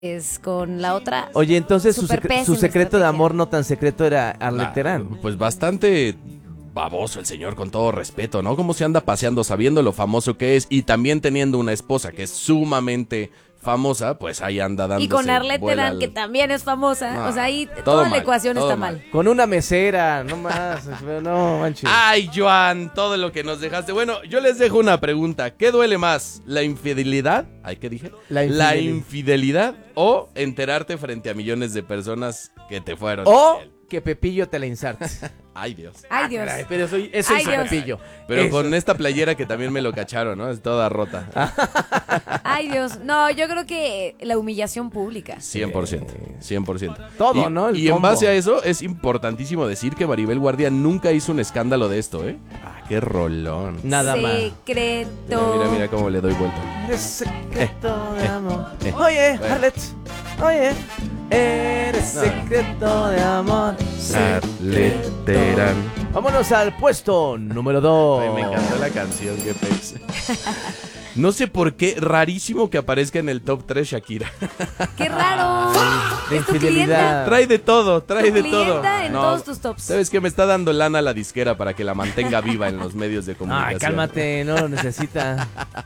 con la otra. Oye, entonces su Súper pésima secreto de estrategia. amor no tan secreto era Arlet Terán. Pues bastante baboso el señor, con todo respeto, ¿no? Cómo se anda paseando sabiendo lo famoso que es y también teniendo una esposa que es sumamente famosa, pues ahí anda dándose Y con Arlet vuela Terán, que también es famosa. No, o sea, ahí todo toda la mal, ecuación todo está mal. mal. Con una mesera, no más. No, manches. Ay, Joan, todo lo que nos dejaste. Bueno, yo les dejo una pregunta. ¿Qué duele más? ¿La infidelidad? Ay, ¿qué dije? La infidelidad o enterarte frente a millones de personas que te fueron O infiel? que Pepillo te la inserte. Ay, Dios. Ay, Dios. Caray, pero eso Ay, hizo Dios. Pepillo. Pero Eso. con esta playera que también me lo cacharon, ¿no? Es toda rota. Ay, Dios. No, yo creo que la humillación pública. 100%. 100%. Todo, Y- ¿no? El Y en combo. base a eso, es importantísimo decir que Maribel Guardia nunca hizo un escándalo de esto, ¿eh? Ah, qué rolón. Nada más. Secreto. Mira cómo le doy vuelta. Eres secreto de amor. eh. Oye, Bueno. Arlet. Oye, eres No. secreto de amor. Arlet Terán. Vámonos al puesto número 2. Ay, me encantó la canción, qué pex. No sé por qué, rarísimo que aparezca en el top 3 Shakira. ¡Qué raro! De Es tu infidelidad. Trae de todo, trae Tu de todo. clienta en todos tus tops. ¿Sabes qué? Me está dando lana a la disquera para que la mantenga viva en los medios de comunicación. Ay, cálmate, no lo necesita.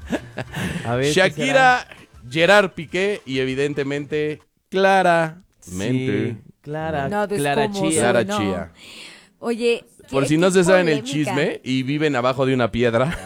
A ver, ¿qué Shakira, Gerard Piqué y evidentemente claramente Sí, Clara, No, pues, Clara ¿cómo Chía. Clara no. Chía. Oye, Por qué- si no qué se saben el polémica. chisme y viven abajo de una piedra,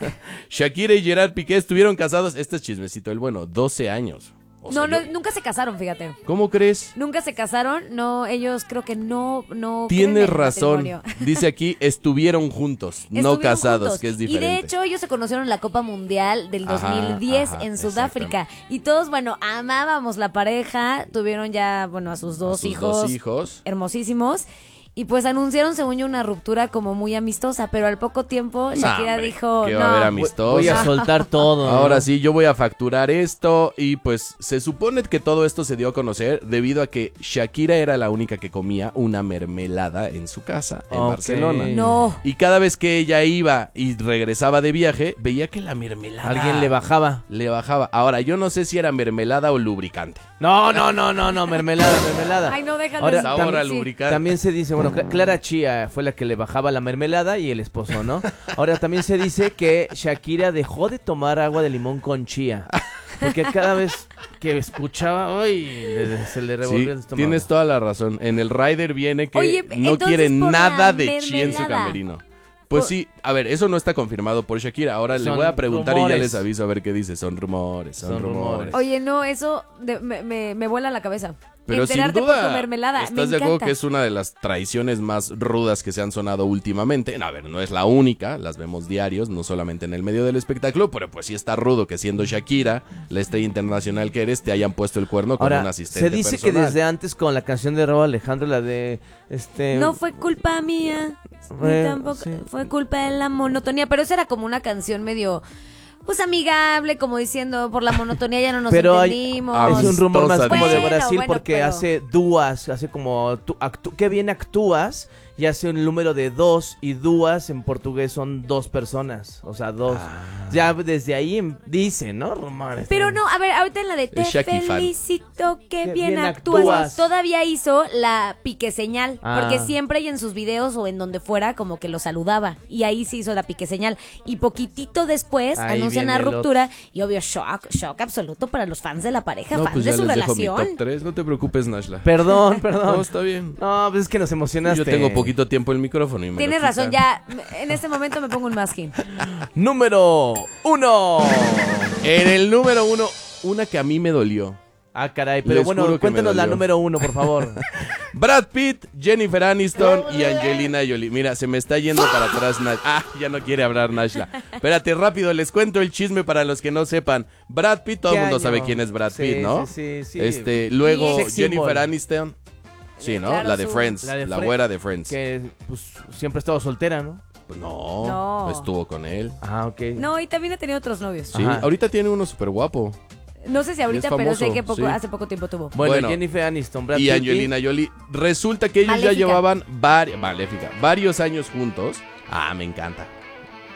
Shakira y Gerard Piqué estuvieron casados, este es chismecito, el bueno, 12 años. O sea, No, yo- nunca se casaron, fíjate. ¿Cómo crees? Nunca se casaron. No, ellos creo que no creen en Tienes el razón. matrimonio. Dice aquí, estuvieron juntos, no Estuvieron casados, juntos. que es Y diferente. de hecho ellos se conocieron en la Copa Mundial del Ajá, 2010 ajá, en Sudáfrica. Y todos, bueno, amábamos la pareja. Tuvieron ya, bueno, a sus dos Sus hijos dos hijos. hermosísimos. Y pues anunciaron, según yo, una ruptura como muy amistosa. Pero al poco tiempo Shakira hombre, dijo, ¿qué va a haber no, amistosa? Voy a soltar todo. Ahora sí, yo voy a facturar esto y pues se supone que todo esto se dio a conocer debido a que Shakira era la única que comía una mermelada en su casa en Ok. Barcelona. no. Y cada vez que ella iba y regresaba de viaje, veía que la mermelada Alguien le bajaba. le bajaba. Ahora, yo no sé si era mermelada o lubricante. No, mermelada, mermelada. Ay, no, déjalo. Ahora, Sabor también- a lubricante. También se dice, bueno, Clara Chía fue la que le bajaba la mermelada y el esposo, ¿no? Ahora también se dice que Shakira dejó de tomar agua de limón con chía. Porque cada vez que escuchaba, ¡ay! Se le Sí, revolvió el estómago. tienes toda la razón. En el rider viene que Oye, no entonces quiere por nada la de chía en su mermelada. camerino. Pues Por- sí, a ver, eso no está confirmado por Shakira. Ahora le Son voy a preguntar y rumores. ya les aviso a ver qué dice. Son rumores, son Son rumores. rumores. Oye, no, eso me vuela la cabeza. Pero sin Enterarte por tu duda, mermelada. ¿estás me de acuerdo encanta. que es una de las traiciones más rudas que se han sonado últimamente? A ver, no es la única, las vemos diarios, no solamente en el medio del espectáculo, pero pues sí está rudo que siendo Shakira, la estrella internacional que eres, te hayan puesto el cuerno con un Ahora, asistente se dice que personal. desde antes con la canción de Raúl Alejandro, la de No fue culpa mía, ni tampoco sí. fue culpa de la monotonía, pero esa era como una canción medio, pues amigable, como diciendo, por la monotonía ya no nos Pero entendimos. es un rumor más como de Bueno, Brasil bueno, porque pero- hace dúas, hace como qué bien actúas y hace un número de dos y dúas en portugués son dos personas, o sea, dos. Ya desde ahí dicen, ¿no? Rumores. Pero no, a ver, ahorita en la de te Shaki fan. felicito, que Qué bien bien actúas. actúas. Todavía hizo la pique señal, Ah. porque siempre y en sus videos o en donde fuera como que lo saludaba. Y ahí se hizo la pique señal. Y poquitito después Ahí anuncian la viene el ruptura. Y obvio, shock absoluto para los fans de la pareja, No, fans pues de ya su les dejo mi relación. top 3, no te preocupes, Nashla. Perdón, No, perdón. está bien. No, pues es que nos emocionaste. Yo tengo poquito tiempo el micrófono y me Tienes lo razón, quitan. ya en este momento me pongo un masking. Número 1. En el número 1, una que a mí me dolió. Ah, caray, pero Les bueno, juro que cuéntanos me la dolió. número 1, por favor. Brad Pitt, Jennifer Aniston y Angelina Jolie. Mira, se me está yendo para atrás Nash. Ah, ya no quiere hablar Nashla. Espérate, rápido, les cuento el chisme para los que no sepan. Brad Pitt, todo el ¿Qué mundo año? sabe quién es Brad Sí, Pitt, ¿no? sí. Luego Sex Jennifer symbol. Aniston. Sí, ¿no? Claro, la de su- Friends, La de la Fre- güera de Friends. Que pues siempre ha estado soltera, ¿no? Pues no, No. estuvo con él. Ah, ok. No, y también he tenido otros novios. Sí, Ajá. ahorita tiene uno súper guapo. No sé si ahorita, Es pero sé famoso, que sí. hace poco tiempo tuvo. Bueno, Jennifer Aniston, Brad Y Pitt Angelina Jolie. Resulta que ellos ya Maléfica. llevaban varios años juntos. Ah, me encanta.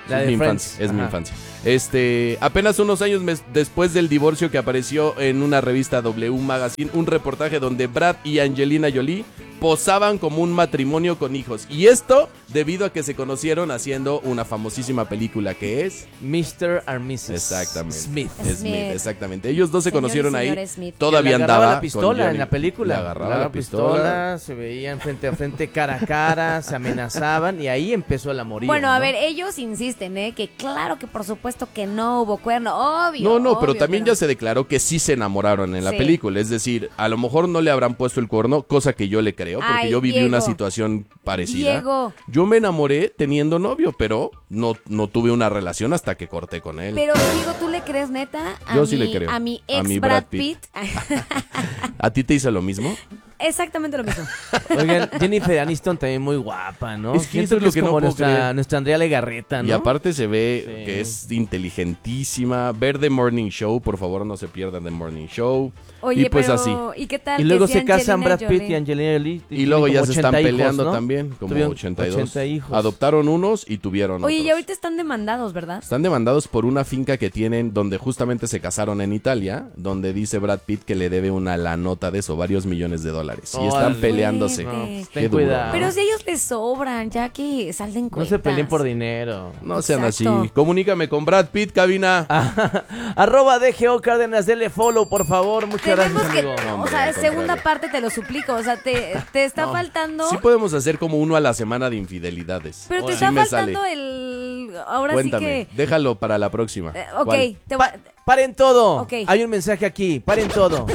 La es de mi Friends. infancia, es mi Ajá. infancia. Apenas unos años después del divorcio que apareció en una revista W Magazine, un reportaje donde Brad y Angelina Jolie posaban como un matrimonio con hijos. Y esto debido a que se conocieron haciendo una famosísima película que es... Mr. and Mrs. Exactamente. Smith. Smith, exactamente. Ellos dos se Señor y conocieron ahí. señora Smith. Todavía Le agarraba andaba la pistola con Johnny. en la película. Le agarraba la pistola. Se veían frente a frente, cara a cara, se amenazaban y ahí empezó el amorío. Bueno, a ¿no? ver, ellos insisten, que claro que por supuesto que no hubo cuerno, obvio. No, pero obvio, también ya se declaró que sí se enamoraron en la Sí. película. Es decir, a lo mejor no le habrán puesto el cuerno, cosa que yo le creo, porque Ay, yo viví Diego. una situación parecida. Diego. Yo me enamoré teniendo novio, pero no tuve una relación hasta que corté con él. Pero digo, ¿tú le crees neta? Yo sí le creo. A mi A ex mi Brad Brad Pitt. Pitt. ¿A ti te hizo lo mismo? Exactamente lo mismo. Oigan, Jennifer Aniston también muy guapa, ¿no? Es que Siento eso es lo que como no puedo creer. nuestra Andrea Legarreta, ¿no? Y aparte se ve Sí. que es inteligentísima. Ver The Morning Show, por favor no se pierdan The Morning Show. Oye, y pues pero, así. ¿y qué tal? Y luego que se sí, casan Angelina Brad Pitt Jolie? y Angelina Jolie. Y luego tienen ya como se están 80 hijos, peleando ¿no? también, como Tuvieron 82. 80 hijos. Adoptaron unos y tuvieron Oye, otros. y ahorita están demandados, ¿verdad? Están demandados por una finca que tienen donde justamente se casaron en Italia, donde dice Brad Pitt que le debe una la nota de eso, varios millones de dólares. Y están Órale. peleándose. No, pues, Qué ten duro. cuidado. Pero si a ellos les sobran, ya que salden No cuentas. se peleen por dinero. No sean Exacto. así. Comunícame con Brad Pitt, cabina. Arroba DGO Cárdenas, dele follow, por favor. Muchas Tenemos gracias, que, amigo. No, o hombre, sea, al segunda contrario. parte te lo suplico, o sea, te está faltando, Sí podemos hacer como uno a la semana de infidelidades. pero te Sí está me faltando sale. ahora Cuéntame, sí que, déjalo para la próxima. ok, ¿Cuál? Paren todo. Ok. Hay un mensaje aquí. Paren todo.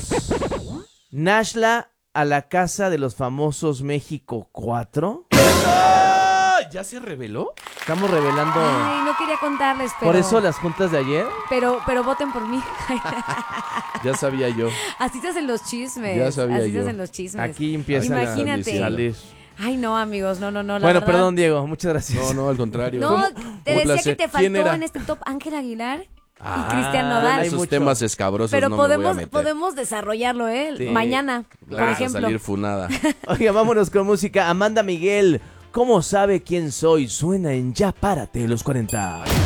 Nashla a la casa de los famosos México 4. ¡Ah! ¿Ya se reveló? Estamos revelando. ay, no quería contarles, pero, Por eso las juntas de ayer. pero voten por mí. Ya sabía yo. Así se hacen los chismes. Ya sabía así se yo. hacen los chismes. Aquí empiezan Imagínate. a salir. Ay, no, amigos, no, la Bueno, verdad. perdón, Diego. Muchas gracias. No, al contrario. No, ¿Cómo? te Un decía placer. que te ¿Quién faltó era? en este top Ángel Aguilar Ah, y Cristian hay Nodal. Esos mucho. temas escabrosos Pero no me voy a podemos, meter. podemos desarrollarlo, Sí. mañana, Vas por a ejemplo. salir funada. Oiga, vámonos con música. Amanda Miguel. ¿Cómo sabe quién soy? Suena en Ya Párate los 40.